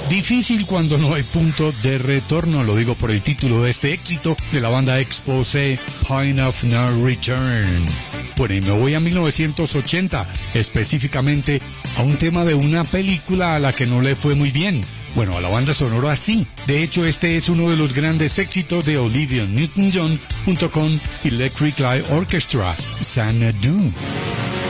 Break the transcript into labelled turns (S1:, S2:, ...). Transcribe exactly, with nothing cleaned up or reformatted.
S1: Difícil cuando no hay punto de retorno, lo digo por el título de este éxito de la banda Exposé, Point of No Return. Bueno, y me voy a mil novecientos ochenta, específicamente a un tema de una película a la que no le fue muy bien. Bueno, a la banda sonora sí. De hecho, este es uno de los grandes éxitos de Olivia Newton-John junto con Electric Light Orchestra, Xanadu.